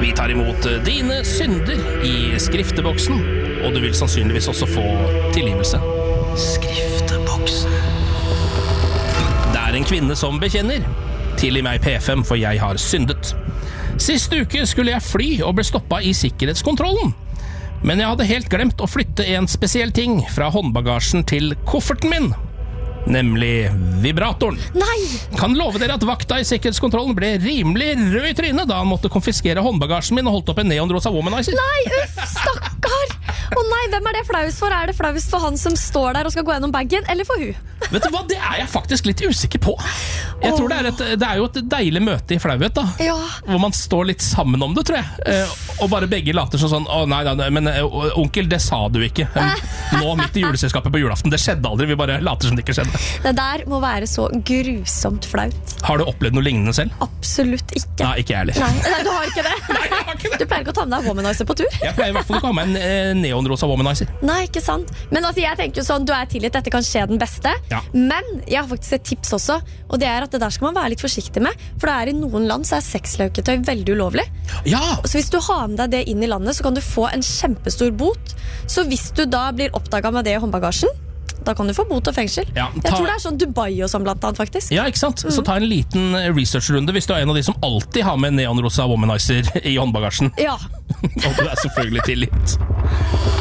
Vi tar imot dine synder i skrifteboksen, og du vil sannsynligvis også få tilgivelse. Skrifteboksen. Det er en kvinne som bekjenner. Tilgi meg P5, for jeg har syndet. Sist uke skulle jeg fly og ble stoppet i sikkerhetskontrollen. Men jeg hadde helt glemt å flytte en spesiell ting fra håndbagasjen til kofferten min. Nemlig vibratoren. Nei! Kan love dere at vakta i sikkerhetskontrollen ble rimelig rød i trynet da han måtte konfiskere håndbagasjen min og holdt opp en neonrosa womanizer. Nei, uff, stakkar! Å nei, hvem er det flaust for? Er det flaust for han som står der og skal gå gjennom bagen, eller for hun? Vet du hva, det er jeg faktisk litt usikker på. Jeg tror det er jo et deilig møte i flauhet da. Ja. Hvor man står litt sammen om det, tror jeg. Og bare begge later sånn, å nei, men onkel, det sa du ikke. Nå midt i juleselskapet på julaften, det skjedde aldri, vi bare later som det ikke skjedde. Det der må være så grusomt flaut. Har du opplevd noe lignende selv? Absolutt ikke. Nei, ikke jeg heller. Nei, du har ikke det. Nei, jeg har ikke det. Du pleier ikke å ta med deg womanizer på tur? Jeg pleier i hvert fall ikke å ha med en neonrosa womanizer. Nei, ikke sant. Men altså, jeg tenker jo sånn, du er tilgitt, dette kan skje den beste. Ja. Men jeg har faktisk et tips også, og det er at det der skal man være litt forsiktig med. For det er i noen land så er sexløketøy veldig ulovlig. Ja! Så hvis du har med deg det inn i landet, så kan du få en kjempestor bot. Så hvis du da blir oppdaget med det i håndbagasjen, da kan du få bot og fengsel. Ja, Jeg tror det er sånn Dubai og sånn blant annet, faktisk. Ja, ikke sant? Så ta en liten researchrunde hvis du er en av de som alltid har med neonrosa womanizer i håndbagasjen. Ja. Og du er selvfølgelig tilgitt.